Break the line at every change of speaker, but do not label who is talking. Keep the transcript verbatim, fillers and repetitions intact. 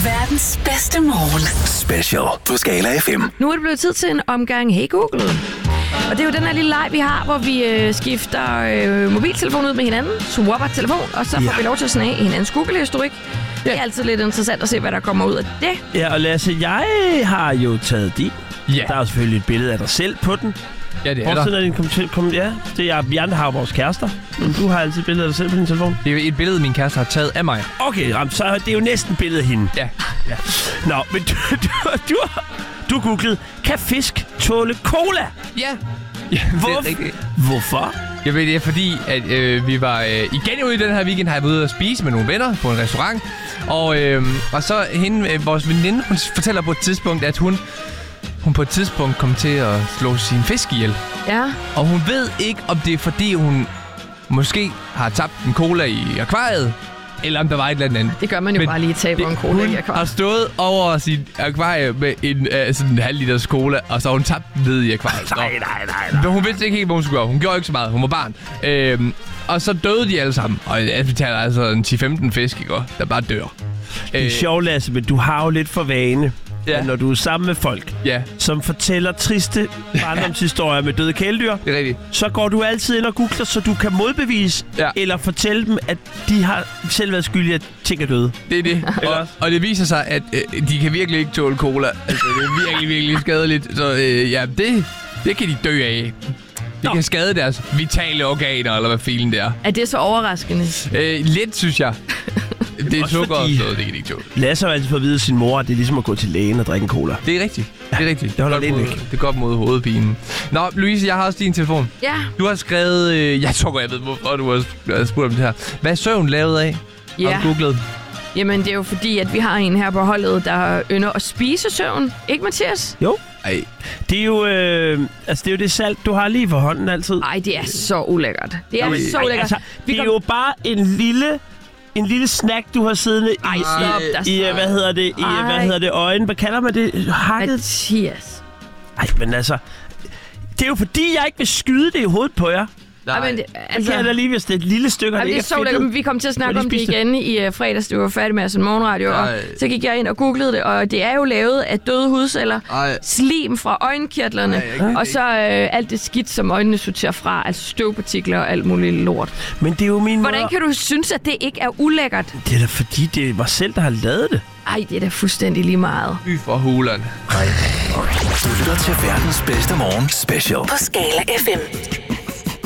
Verdens bedste morgen.
Special på Skala F M.
Nu er det blevet tid til en omgang Hey Google. Og det er jo den her lille leg, vi har, hvor vi øh, skifter øh, mobiltelefon ud med hinanden, swapper telefon, og så får
Ja.
vi lov til at snage i hinandens Google-historik. Det er altid lidt interessant at se, hvad der kommer ud af det.
Ja, og Lasse, jeg har jo taget din.
Ja.
Der er jo selvfølgelig et billede af dig selv på den.
Ja, det er
Hvor
der.
er din kom- kom- ja, det er, vi andre har jo vores kærester, men du har altid et billede af dig selv på din telefon.
Det er jo et billede, min kæreste har taget af mig.
Okay, jamen, så er det jo næsten et billede af hende.
Ja.
Ja. Nå, men du, du, du, du googlede, kan fisk tåle cola?
Ja. Ja,
Hvor,
det er rigtigt.
hvorfor?
Jeg ved, det er fordi, at øh, vi var øh, igen ude i den her weekend, har jeg været ude at spise med nogle venner på en restaurant. Og, øh, og så hende, øh, vores veninde, hun fortæller på et tidspunkt, at hun, hun på et tidspunkt kom til at slå sin fisk ihjel.
Ja.
Og hun ved ikke, om det er fordi, hun måske har tabt en cola i akvariet, eller om der var et eller andet.
Det gør man jo
Men
bare lige tabe en cola
hun
i
har
akvariet.
stået over sin akvarie med en, uh, sådan en halv liters cola, og så har hun tabt den ned i akvariet.
Nej, nej, nej, nej.
Men hun vidste ikke helt, hvad hun skulle gøre. Hun gjorde ikke så meget. Hun var barn. Øhm, og så døde de alle sammen. Og altså, vi taler altså en ti femten fisk, ikke? Der bare dør.
Det er sjovt, Lasse, men du har jo lidt for vane,
Ja.
at når du er sammen med folk,
Ja,
som fortæller triste barndomshistorier med døde kæledyr,
det er rigtigt.
så går du altid ind og googler, så du kan modbevise,
Ja.
eller fortælle dem, at de har selv været skyldige, at ting er døde.
Det er det. Og, og det viser sig, at øh, de kan virkelig ikke tåle cola. Altså, det er virkelig, virkelig skadeligt. Så øh, ja, det, det kan de dø af. Det
Nå.
kan skade deres vitale organer, eller hvad filen det er.
Er det så overraskende?
Øh, lidt, synes jeg. Det er
Også
sukker og
fordi-
sådan noget, det kan de ikke tåle.
Lasse har altid fået at vide af sin mor, at det er ligesom at gå til lægen og drikke en cola.
Det er rigtigt. Det er rigtigt.
det holder
Godt
lidt
mod-
væk.
Det er godt mod hovedpinen. Nå, Louise, jeg har også din telefon.
Ja.
Du har skrevet... Øh, jeg tror godt, jeg ved, hvorfor du har sp- har spurgt om det her. Hvad er søvn lavet af?
Ja.
Har du googlet?
Jamen, det er jo fordi, at vi har en her på holdet, der ynder at spise søvn. Ikke, Mathias?
Jo.
Ej.
Det er jo, øh, altså det er jo det salt, du har lige for hånden altid.
Nej, det er så ulækkert. Det er
Jamen,
så
ej,
ulækkert.
altså,
Vi
det er
kom-
jo bare en lille, en lille snack, du har siddende i,
Ej, stop dig
i, i,
så.
hvad hedder det, i,
Ej.
hvad hedder det, øjen. Hvad kalder man det? Hakket?
Mathias.
Ej, men altså, det er jo fordi, jeg ikke vil skyde det i hovedet på jer.
Ej, men det,
Altså,
altså,
kan jeg da lige, hvis det er et lille stykke, og
Ej,
det
det
ikke
er så
fedtet.
ulækkert. Vi kom til at snakke
Må de
om det
spise det?
igen i uh, fredags, det var færdig med sådan morgenradio, og
Ej.
så gik jeg ind og googlede det, og det er jo lavet af døde hudceller,
Ej.
slim fra øjenkirtlerne,
Ej, jeg kan
og så øh, alt det skidt, som øjnene sorterer fra, altså støvpartikler og alt muligt lort.
Men det er jo min
Hvordan
mor.
kan du synes, at det ikke er ulækkert?
Det er da fordi, det er mig selv, der har lavet det.
Ej, det er da fuldstændig lige meget.
Fy for hulerne.
Du lytter til verdens bedste morgen. Special.
På Skala F M.